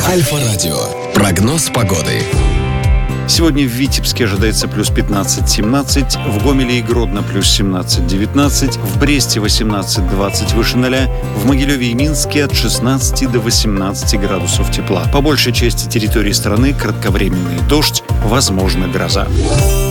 Альфа-радио. Прогноз погоды. Сегодня в Витебске ожидается плюс 15-17, в Гомеле и Гродно плюс 17-19, в Бресте 18-20 выше 0, в Могилеве и Минске от 16 до 18 градусов тепла. По большей части территории страны кратковременный дождь, возможно гроза.